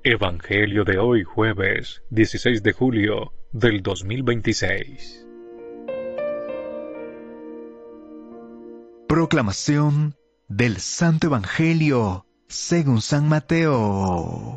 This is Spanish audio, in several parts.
Evangelio de hoy, jueves 16 de julio del 2026. Proclamación del Santo Evangelio según San Mateo.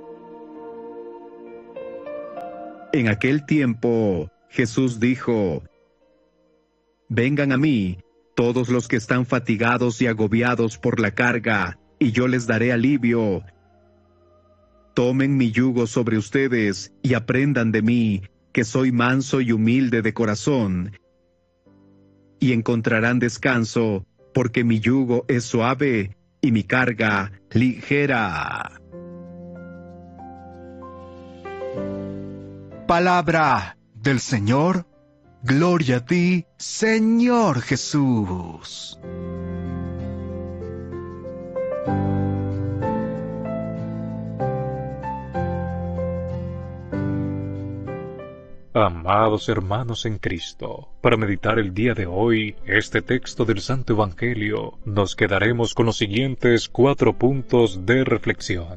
En aquel tiempo, Jesús dijo: Vengan a mí, todos los que están fatigados y agobiados por la carga, y yo les daré alivio. Tomen mi yugo sobre ustedes y aprendan de mí, que soy manso y humilde de corazón, y encontrarán descanso, porque mi yugo es suave y mi carga ligera. Palabra del Señor. Gloria a ti, Señor Jesús. Amados hermanos en Cristo, para meditar el día de hoy este texto del Santo Evangelio, nos quedaremos con los siguientes 4 puntos de reflexión.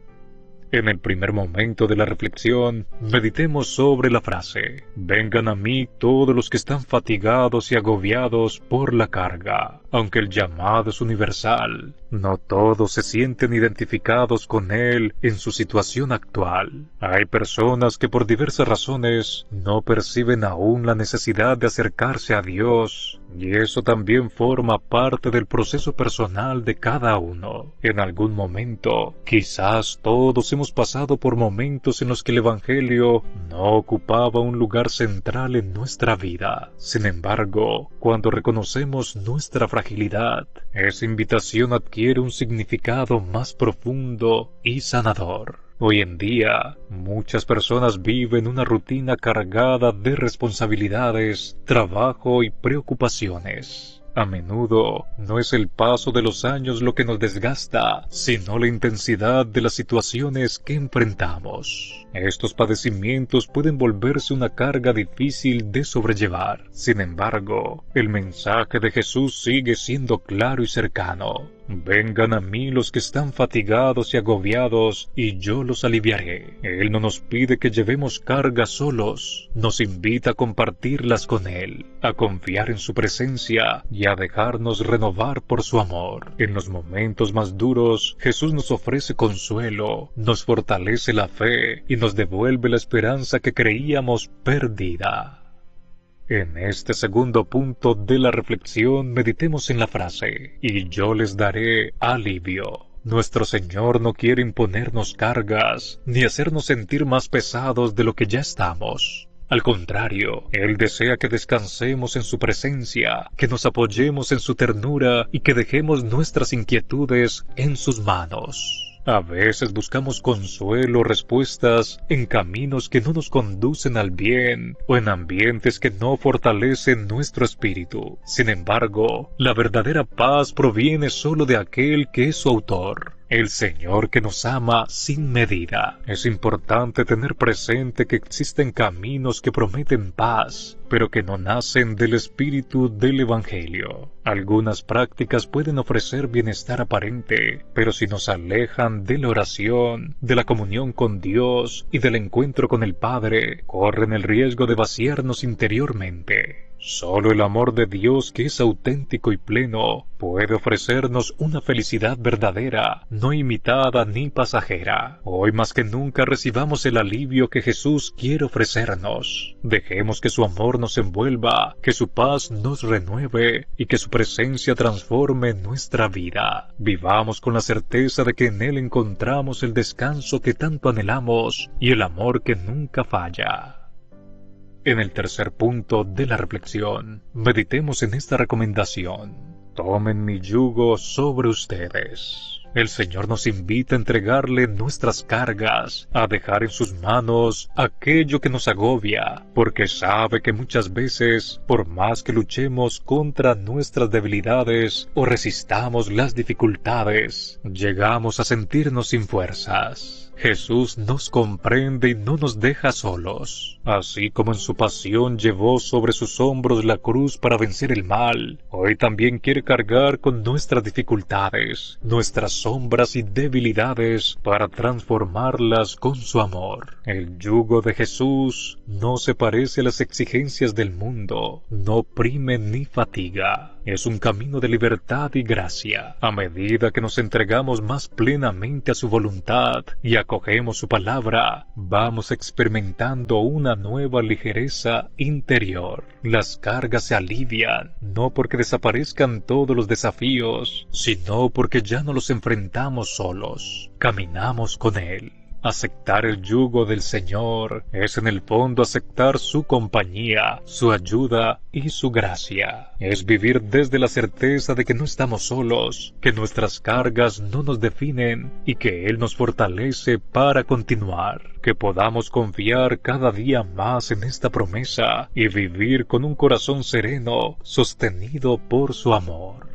En el primer momento de la reflexión, meditemos sobre la frase: vengan a mí todos los que están fatigados y agobiados por la carga. Aunque el llamado es universal, no todos se sienten identificados con él en su situación actual. Hay personas que por diversas razones no perciben aún la necesidad de acercarse a Dios, y eso también forma parte del proceso personal de cada uno. En algún momento, quizás todos hemos pasado por momentos en los que el Evangelio no ocupaba un lugar central en nuestra vida. Sin embargo, cuando reconocemos nuestra fragilidad, esa invitación adquiere un significado más profundo y sanador. Hoy en día, muchas personas viven una rutina cargada de responsabilidades, trabajo y preocupaciones. A menudo, no es el paso de los años lo que nos desgasta, sino la intensidad de las situaciones que enfrentamos. Estos padecimientos pueden volverse una carga difícil de sobrellevar. Sin embargo, el mensaje de Jesús sigue siendo claro y cercano. Vengan a mí los que están fatigados y agobiados, y yo los aliviaré. Él no nos pide que llevemos cargas solos, nos invita a compartirlas con Él, a confiar en su presencia y a dejarnos renovar por su amor. En los momentos más duros, Jesús nos ofrece consuelo, nos fortalece la fe y nos devuelve la esperanza que creíamos perdida. En este segundo punto de la reflexión, meditemos en la frase: y yo les daré alivio. Nuestro Señor no quiere imponernos cargas, ni hacernos sentir más pesados de lo que ya estamos. Al contrario, Él desea que descansemos en su presencia, que nos apoyemos en su ternura y que dejemos nuestras inquietudes en sus manos. A veces buscamos consuelo o respuestas en caminos que no nos conducen al bien o en ambientes que no fortalecen nuestro espíritu. Sin embargo, la verdadera paz proviene solo de aquel que es su autor, el Señor que nos ama sin medida. Es importante tener presente que existen caminos que prometen paz, pero que no nacen del espíritu del Evangelio. Algunas prácticas pueden ofrecer bienestar aparente, pero si nos alejan de la oración, de la comunión con Dios y del encuentro con el Padre, corren el riesgo de vaciarnos interiormente. Solo el amor de Dios, que es auténtico y pleno, puede ofrecernos una felicidad verdadera, no imitada ni pasajera. Hoy más que nunca recibamos el alivio que Jesús quiere ofrecernos. Dejemos que su amor nos envuelva, que su paz nos renueve y que su presencia transforme nuestra vida. Vivamos con la certeza de que en Él encontramos el descanso que tanto anhelamos y el amor que nunca falla. En el tercer punto de la reflexión, meditemos en esta recomendación: tomen mi yugo sobre ustedes. El Señor nos invita a entregarle nuestras cargas, a dejar en sus manos aquello que nos agobia, porque sabe que muchas veces, por más que luchemos contra nuestras debilidades o resistamos las dificultades, llegamos a sentirnos sin fuerzas. Jesús nos comprende y no nos deja solos. Así como en su pasión llevó sobre sus hombros la cruz para vencer el mal, hoy también quiere cargar con nuestras dificultades, nuestras sombras y debilidades para transformarlas con su amor. El yugo de Jesús no se parece a las exigencias del mundo, no oprime ni fatiga. Es un camino de libertad y gracia. A medida que nos entregamos más plenamente a su voluntad y acogemos su palabra, vamos experimentando una nueva ligereza interior. Las cargas se alivian, no porque desaparezcan todos los desafíos, sino porque ya no los enfrentamos solos. Caminamos con Él. Aceptar el yugo del Señor es en el fondo aceptar su compañía, su ayuda y su gracia. Es vivir desde la certeza de que no estamos solos, que nuestras cargas no nos definen y que Él nos fortalece para continuar. Que podamos confiar cada día más en esta promesa y vivir con un corazón sereno, sostenido por su amor.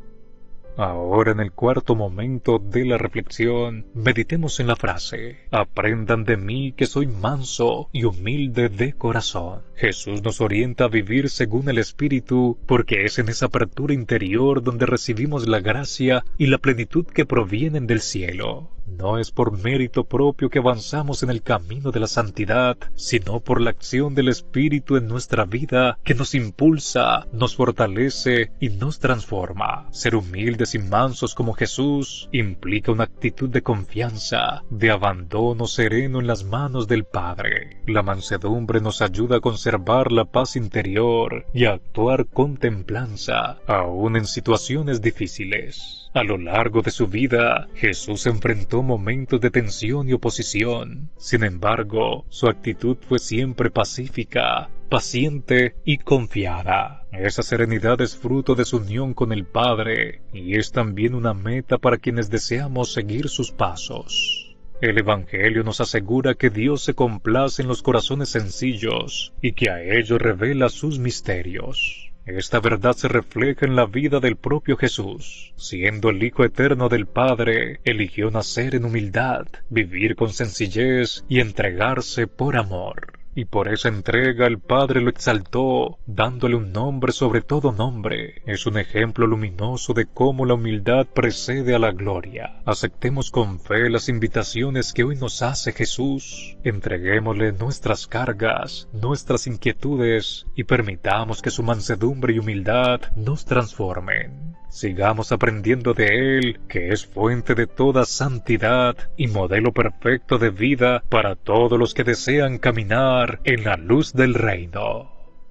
Ahora, en el cuarto momento de la reflexión, meditemos en la frase: aprendan de mí que soy manso y humilde de corazón. Jesús nos orienta a vivir según el Espíritu, porque es en esa apertura interior donde recibimos la gracia y la plenitud que provienen del cielo. No es por mérito propio que avanzamos en el camino de la santidad, sino por la acción del Espíritu en nuestra vida que nos impulsa, nos fortalece y nos transforma. Ser humildes y mansos como Jesús implica una actitud de confianza, de abandono sereno en las manos del Padre. La mansedumbre nos ayuda a conservar la paz interior y a actuar con templanza, aún en situaciones difíciles. A lo largo de su vida, Jesús enfrentó momentos de tensión y oposición. Sin embargo, su actitud fue siempre pacífica, paciente y confiada. Esa serenidad es fruto de su unión con el Padre y es también una meta para quienes deseamos seguir sus pasos. El Evangelio nos asegura que Dios se complace en los corazones sencillos y que a ellos revela sus misterios. Esta verdad se refleja en la vida del propio Jesús. Siendo el Hijo eterno del Padre, eligió nacer en humildad, vivir con sencillez y entregarse por amor. Y por esa entrega el Padre lo exaltó, dándole un nombre sobre todo nombre. Es un ejemplo luminoso de cómo la humildad precede a la gloria. Aceptemos con fe las invitaciones que hoy nos hace Jesús. Entreguémosle nuestras cargas, nuestras inquietudes, y permitamos que su mansedumbre y humildad nos transformen. Sigamos aprendiendo de Él, que es fuente de toda santidad y modelo perfecto de vida para todos los que desean caminar en la luz del reino.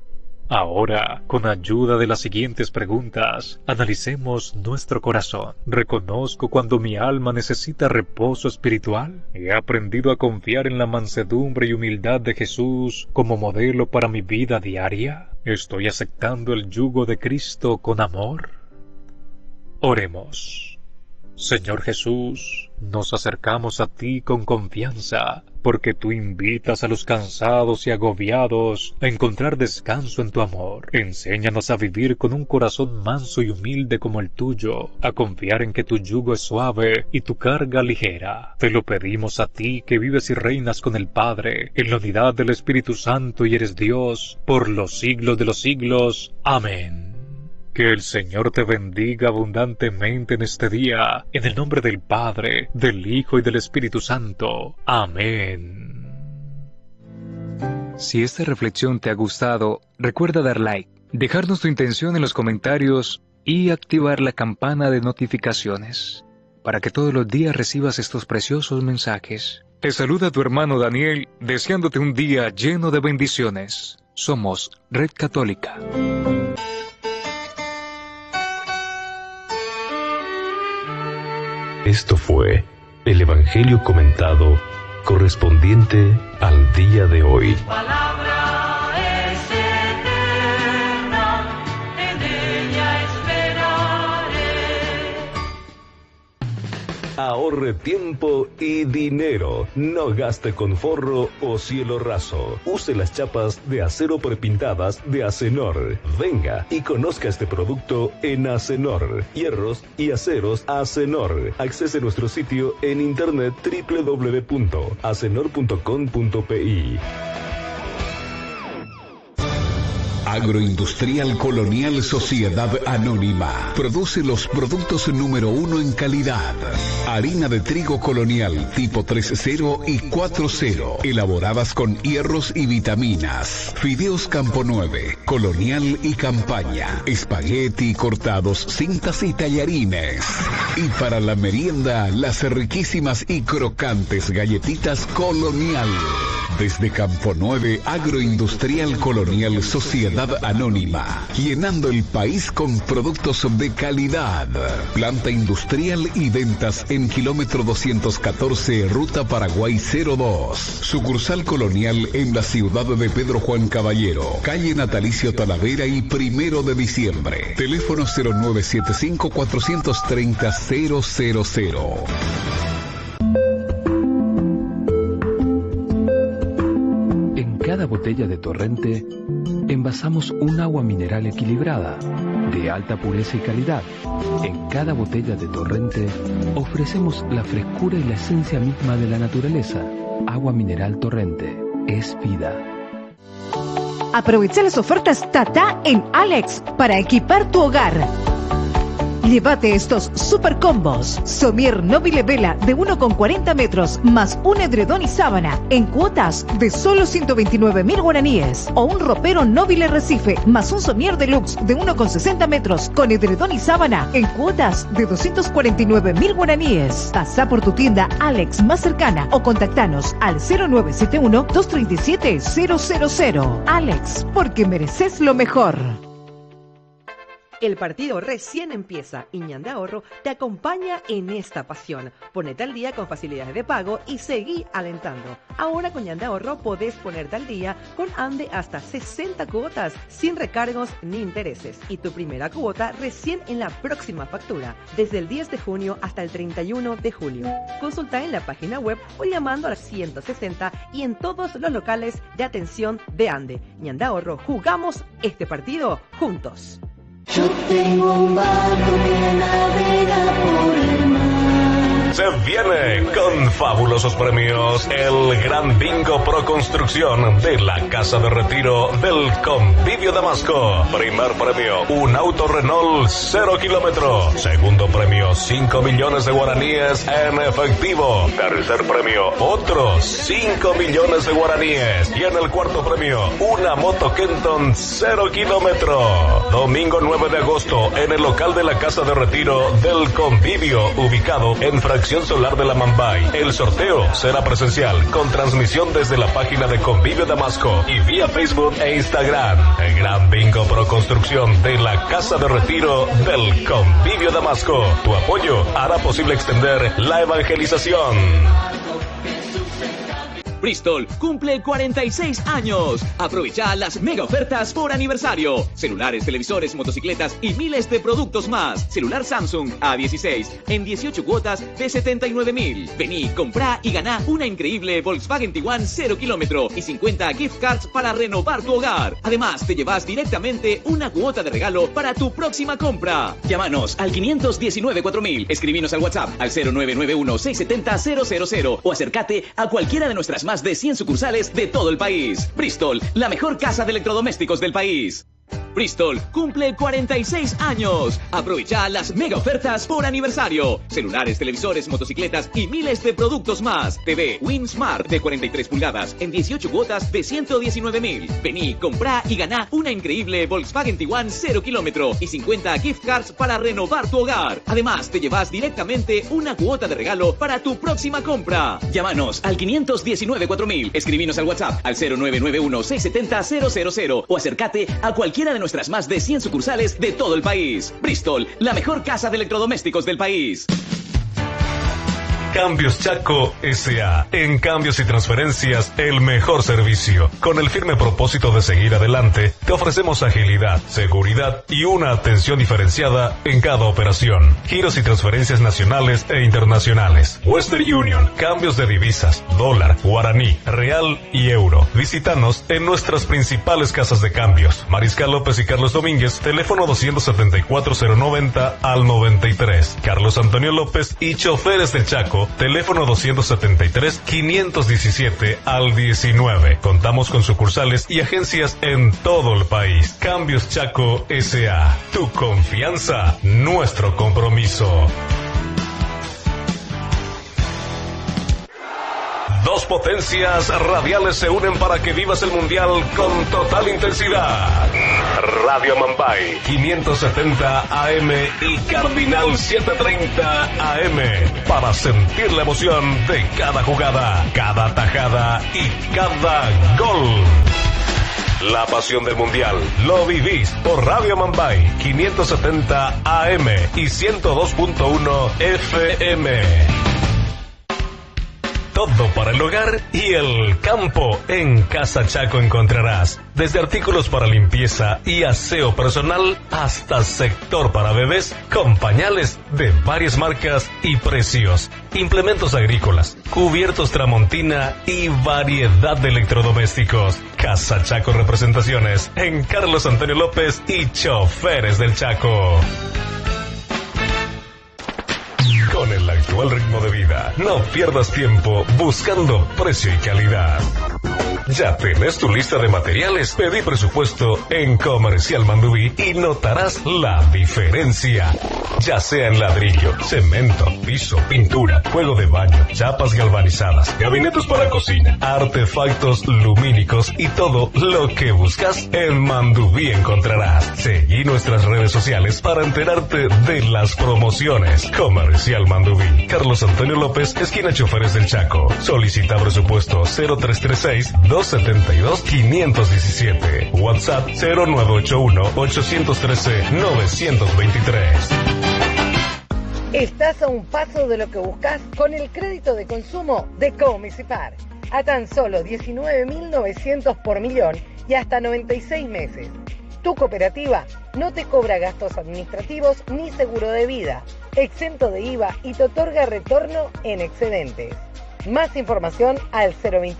Ahora, con ayuda de las siguientes preguntas, analicemos nuestro corazón. ¿Reconozco cuando mi alma necesita reposo espiritual? ¿He aprendido a confiar en la mansedumbre y humildad de Jesús como modelo para mi vida diaria? ¿Estoy aceptando el yugo de Cristo con amor? Oremos. Señor Jesús, nos acercamos a ti con confianza, porque tú invitas a los cansados y agobiados a encontrar descanso en tu amor. Enséñanos a vivir con un corazón manso y humilde como el tuyo, a confiar en que tu yugo es suave y tu carga ligera. Te lo pedimos a ti, que vives y reinas con el Padre, en la unidad del Espíritu Santo y eres Dios, por los siglos de los siglos. Amén. Que el Señor te bendiga abundantemente en este día, en el nombre del Padre, del Hijo y del Espíritu Santo. Amén. Si esta reflexión te ha gustado, recuerda dar like, dejarnos tu intención en los comentarios y activar la campana de notificaciones, para que todos los días recibas estos preciosos mensajes. Te saluda tu hermano Daniel, deseándote un día lleno de bendiciones. Somos Red Católica. Esto fue el Evangelio comentado correspondiente al día de hoy. Tu palabra es eterna, en ella esperaré. Ahorre tiempo y dinero. No gaste con forro o cielo raso. Use las chapas de acero prepintadas de Acenor. Venga y conozca este producto en Acenor. Hierros y aceros Acenor. Accese a nuestro sitio en internet www.acenor.com.pi. Agroindustrial Colonial Sociedad Anónima produce los productos número 1 en calidad. Harina de trigo colonial tipo 3.0 y 4.0, elaboradas con hierros y vitaminas. Fideos Campo 9, Colonial y Campaña. Espagueti cortados, cintas y tallarines. Y para la merienda, las riquísimas y crocantes galletitas Colonial. Desde Campo 9, Agroindustrial Colonial Sociedad Anónima, llenando el país con productos de calidad. Planta industrial y ventas en kilómetro 214, Ruta Paraguay 02. Sucursal Colonial en la ciudad de Pedro Juan Caballero, calle Natalicio Talavera y 1 de diciembre. Teléfono 0975-430-000. En cada botella de Torrente envasamos un agua mineral equilibrada, de alta pureza y calidad. En cada botella de Torrente ofrecemos la frescura y la esencia misma de la naturaleza. Agua mineral Torrente es vida. Aprovecha las ofertas Tata en Alex para equipar tu hogar. Llévate estos super combos. Somier Nobile Vela de 1,40 metros más un edredón y sábana en cuotas de solo 129.000 guaraníes. O un ropero Nobile Recife más un somier deluxe de 1,60 metros con edredón y sábana en cuotas de 249.000 guaraníes. Pasa por tu tienda Alex más cercana o contactanos al 0971-237-000. Alex, porque mereces lo mejor. El partido recién empieza y Ñandé Ahorro te acompaña en esta pasión. Ponete al día con facilidades de pago y seguí alentando. Ahora con Ñandé Ahorro podés ponerte al día con Ande hasta 60 cuotas sin recargos ni intereses. Y tu primera cuota recién en la próxima factura, desde el 10 de junio hasta el 31 de julio. Consulta en la página web o llamando al 160 y en todos los locales de atención de Ande. Ñandé Ahorro, jugamos este partido juntos. Yo tengo un barco que navega por el mar. Se viene con fabulosos premios el Gran Bingo Pro Construcción de la Casa de Retiro del Convivio Damasco. Primer premio, un auto Renault 0 kilómetros. Segundo premio, 5 millones de guaraníes en efectivo. Tercer premio, otros 5 millones de guaraníes. Y en el cuarto premio, una moto Kenton 0 kilómetros. Domingo 9 de agosto en el local de la Casa de Retiro del Convivio, ubicado en Fracción Solar de la Mambay. El sorteo será presencial con transmisión desde la página de Convivio Damasco y vía Facebook e Instagram. El Gran Bingo Pro Construcción de la Casa de Retiro del Convivio Damasco. Tu apoyo hará posible extender la evangelización. Bristol cumple 46 años. Aprovecha las mega ofertas por aniversario. Celulares, televisores, motocicletas y miles de productos más. Celular Samsung A16 en 18 cuotas de 79.000. Vení, comprá y ganá una increíble Volkswagen Tiguan 0 kilómetro y 50 gift cards para renovar tu hogar. Además, te llevas directamente una cuota de regalo para tu próxima compra. Llámanos al 519-4000. Escribinos al WhatsApp al 0991-670-000 o acércate a cualquiera de nuestras más de 100 sucursales de todo el país. Bristol, la mejor casa de electrodomésticos del país. Bristol cumple 46 años. Aprovecha las mega ofertas por aniversario. Celulares, televisores, motocicletas y miles de productos más. TV Win Smart de 43 pulgadas en 18 cuotas de 119.000. Vení, comprá y ganá una increíble Volkswagen Tiguan 0 kilómetro y 50 gift cards para renovar tu hogar. Además, te llevas directamente una cuota de regalo para tu próxima compra. Llámanos al 519-4000. Escribinos al WhatsApp al 0991-670-000 o acércate a cualquiera de nuestras más de 100 sucursales de todo el país. Bristol, la mejor casa de electrodomésticos del país. Cambios Chaco S.A. En cambios y transferencias, el mejor servicio. Con el firme propósito de seguir adelante, te ofrecemos agilidad, seguridad y una atención diferenciada en cada operación. Giros y transferencias nacionales e internacionales. Western Union, cambios de divisas, dólar, guaraní, real y euro. Visítanos en nuestras principales casas de cambios. Mariscal López y Carlos Domínguez, teléfono 274-090 al 93. Carlos Antonio López y Choferes del Chaco, Chaco, teléfono 273-517 al 19. Contamos con sucursales y agencias en todo el país. Cambios Chaco S.A. Tu confianza, nuestro compromiso. Dos potencias radiales se unen para que vivas el mundial con total intensidad. Radio Mambay 570 AM y Cardinal 730 AM para sentir la emoción de cada jugada, cada tajada y cada gol. La pasión del mundial lo vivís por Radio Mambay 570 AM y 102.1 FM. Todo para el hogar y el campo. En Casa Chaco encontrarás desde artículos para limpieza y aseo personal hasta sector para bebés con pañales de varias marcas y precios, implementos agrícolas, cubiertos Tramontina y variedad de electrodomésticos. Casa Chaco Representaciones en Carlos Antonio López y Choferes del Chaco. Con el actual ritmo de vida, no pierdas tiempo buscando precio y calidad. ¿Ya tenés tu lista de materiales? Pedí presupuesto en Comercial Mandubí y notarás la diferencia. Ya sea en ladrillo, cemento, piso, pintura, juego de baño, chapas galvanizadas, gabinetes para cocina, artefactos lumínicos y todo lo que buscas en Mandubí encontrarás. Seguí nuestras redes sociales para enterarte de las promociones. Comercial Mandubí, Carlos Antonio López, esquina Choferes del Chaco. Solicita presupuesto 0336-272-517. WhatsApp 0981-813-923. Estás a un paso de lo que buscas con el crédito de consumo de Comisipar. A tan solo 19.900 por millón y hasta 96 meses. Tu cooperativa no te cobra gastos administrativos ni seguro de vida, exento de IVA y te otorga retorno en excedentes. Más información al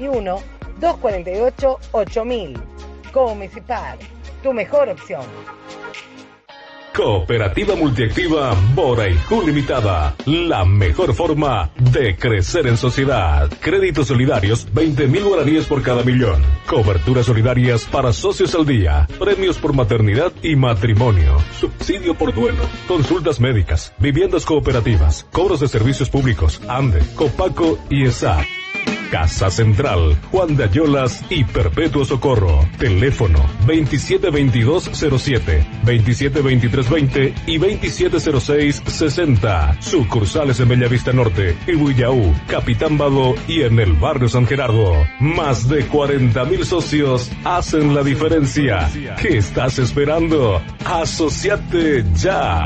021-248-8000. Comisipar, tu mejor opción. Cooperativa Multiactiva Boraijú Limitada. La mejor forma de crecer en sociedad. Créditos solidarios, 20.000 guaraníes por cada millón. Coberturas solidarias para socios al día. Premios por maternidad y matrimonio. Subsidio por duelo. Consultas médicas. Viviendas cooperativas. Cobros de servicios públicos. ANDE, Copaco y ESA. Casa Central, Juan de Ayolas y Perpetuo Socorro. Teléfono 272207, 272320 y 270660. Sucursales en Bellavista Norte, Ibuyaú, Capitán Bado y en el barrio San Gerardo. Más de 40.000 socios hacen la diferencia. ¿Qué estás esperando? ¡Asociate ya!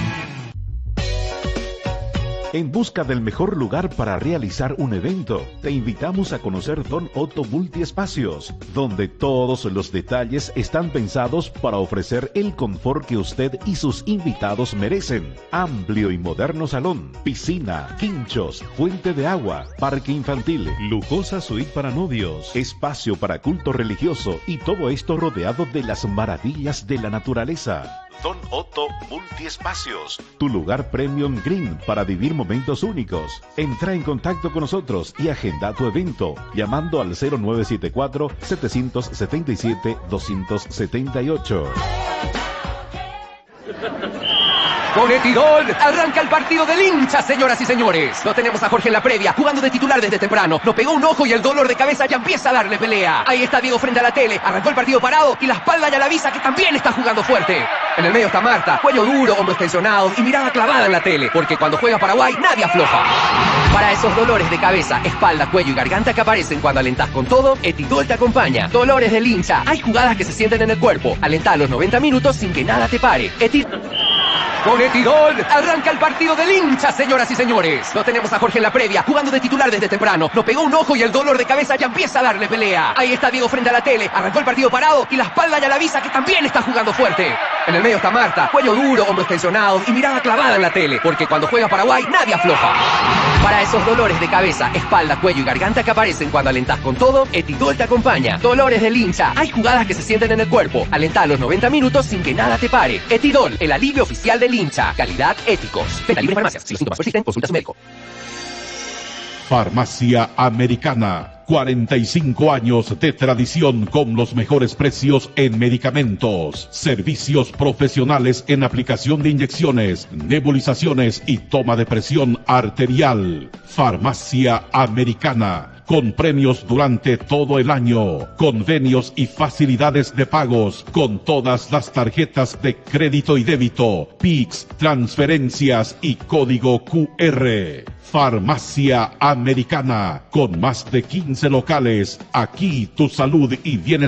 En busca del mejor lugar para realizar un evento, te invitamos a conocer Don Otto Multiespacios, donde todos los detalles están pensados para ofrecer el confort que usted y sus invitados merecen. Amplio y moderno salón, piscina, quinchos, fuente de agua, parque infantil, lujosa suite para novios, espacio para culto religioso y todo esto rodeado de las maravillas de la naturaleza. Don Otto Multiespacios, tu lugar premium green para vivir momentos únicos. Entra en contacto con nosotros y agenda tu evento llamando al 0974-777-278. Con Etidol, arranca el partido del hincha, señoras y señores. Lo tenemos a Jorge en la previa, jugando de titular desde temprano. Nos pegó un ojo y el dolor de cabeza ya empieza a darle pelea. Ahí está Diego frente a la tele, arrancó el partido parado y la espalda ya le avisa que también está jugando fuerte. En el medio está Marta, cuello duro, hombros tensionados y mirada clavada en la tele, porque cuando juega Paraguay nadie afloja. Para esos dolores de cabeza, espalda, cuello y garganta que aparecen cuando alentás con todo, Etidol te acompaña. Dolores del hincha, hay jugadas que se sienten en el cuerpo. Alentá los 90 minutos sin que nada te pare. Con Etidol, arranca el partido del hincha, señoras y señores. Lo tenemos a Jorge en la previa, jugando de titular desde temprano. Nos pegó un ojo y el dolor de cabeza ya empieza a darle pelea. Ahí está Diego frente a la tele, arrancó el partido parado y la espalda ya le avisa que también está jugando fuerte. En el medio está Marta, cuello duro, hombros tensionados y mirada clavada en la tele, porque cuando juega Paraguay nadie afloja. Para esos dolores de cabeza, espalda, cuello y garganta que aparecen cuando alentás con todo, Etidol te acompaña. Dolores del hincha, hay jugadas que se sienten en el cuerpo. Alentá los 90 minutos sin que nada te pare. Etidol, el alivio oficial del hincha. Calidad, éticos. Venta libre en farmacias. Si los síntomas persisten, consulta a su médico. Farmacia Americana. 45 años de tradición con los mejores precios en medicamentos, servicios profesionales en aplicación de inyecciones, nebulizaciones y toma de presión arterial. Farmacia Americana. Con premios durante todo el año, convenios y facilidades de pagos con todas las tarjetas de crédito y débito, PIX, transferencias y código QR. Farmacia Americana, con más de 15 locales. Aquí tu salud y bienestar